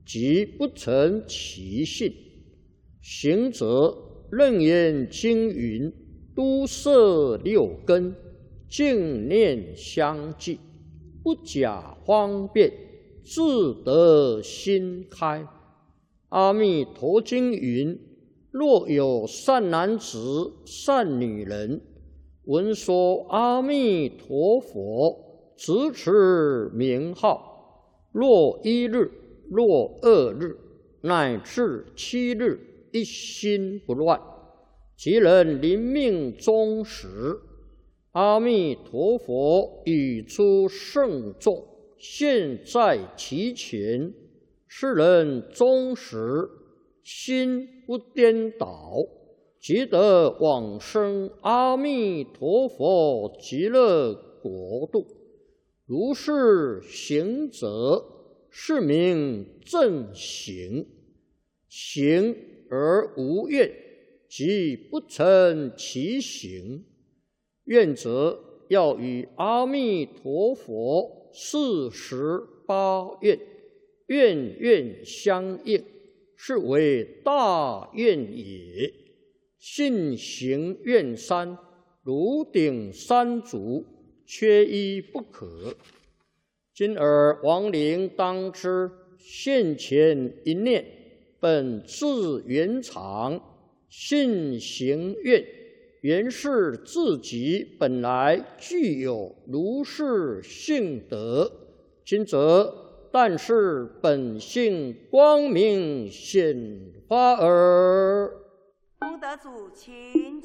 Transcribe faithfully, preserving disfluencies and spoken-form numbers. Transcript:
即不成其性。行者任言经云：都摄六根，净念相继，不假方便，自得心开。阿弥陀经云：若有善男子、善女人，闻说阿弥陀佛，直持名号，若一日，若二日，乃至七日，一心不乱，即能临命终时，阿弥陀佛语出圣众，现在其前。是人终时心不颠倒，即得往生阿弥陀佛极乐国度。如是行者，是名正行。行而无愿，即不成其行。愿者要与阿弥陀佛四十八愿，愿愿相应，是为大愿也。信行愿三，如顶三足，缺一不可。今尔亡灵当知，现前一念，本自圆常，信行愿，原是自己本来具有如是性德。今则但是本性光明显发耳。 功德主，请